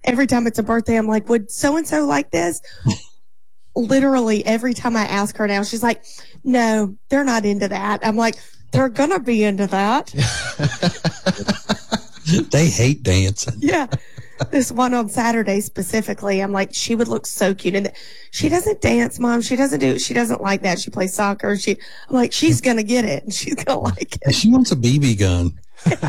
every time it's a birthday, I'm like, would so-and-so like this? Literally every time I ask her now, she's like, no, they're not into that. I'm like, they're going to be into that. They hate dancing. Yeah. This one on Saturday specifically, I'm like, she would look so cute. And she doesn't dance, Mom. She doesn't like that. She plays soccer. I'm like, she's going to get it. And she's going to like it. She wants a BB gun.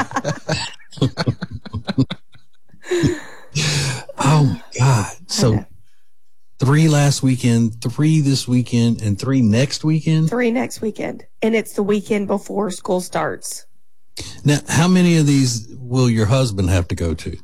Oh, my God. So 3 last weekend, 3 this weekend, and 3 next weekend? 3 next weekend. And it's the weekend before school starts. Now, how many of these will your husband have to go to?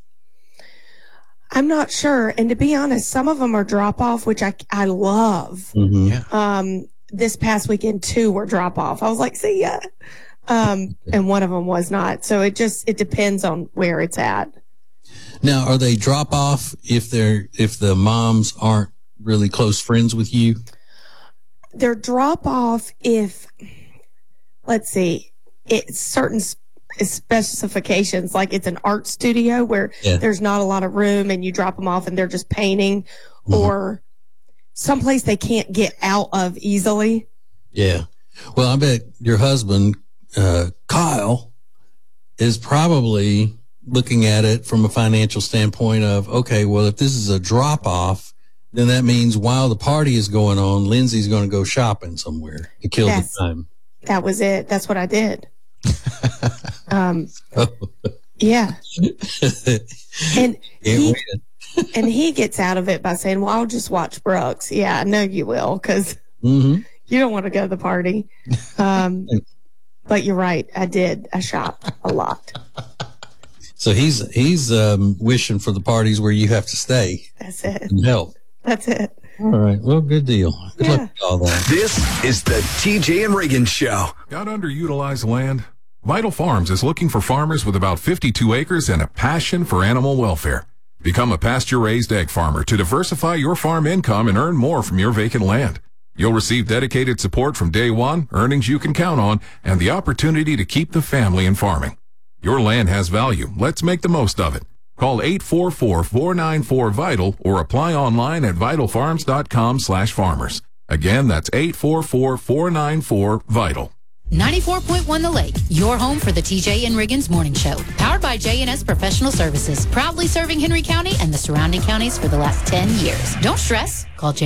I'm not sure. And to be honest, some of them are drop off, which I love. Mm-hmm. Yeah. This past weekend, 2 were drop off. I was like, see ya. And one of them was not. So it depends on where it's at. Now, are they drop off if the moms aren't really close friends with you? They're drop off if, let's see, it's certain specifications, like it's an art studio where there's not a lot of room and you drop them off and they're just painting, or someplace they can't get out of easily. Yeah. Well, I bet your husband, Kyle, is probably looking at it from a financial standpoint of, okay, well, if this is a drop off, then that means while the party is going on, Lindsay's going to go shopping somewhere to kill the time. That was it. That's what I did. Yeah. And he gets out of it by saying, well, I'll just watch Brooks. Yeah, I know you will, because you don't want to go to the party. But you're right. I shopped a lot. So he's wishing for the parties where you have to stay. That's it. And help. That's it. All right. Well, good deal. Good luck with all that. This is the TJ and Reagan Show. Got underutilized land? Vital Farms is looking for farmers with about 52 acres and a passion for animal welfare. Become a pasture-raised egg farmer to diversify your farm income and earn more from your vacant land. You'll receive dedicated support from day one, earnings you can count on, and the opportunity to keep the family in farming. Your land has value. Let's make the most of it. Call 844-494-VITAL or apply online at vitalfarms.com/farmers. Again, that's 844-494-VITAL. 94.1 The Lake, your home for the TJ and Riggins Morning Show. Powered by J&S Professional Services, proudly serving Henry County and the surrounding counties for the last 10 years. Don't stress. Call J.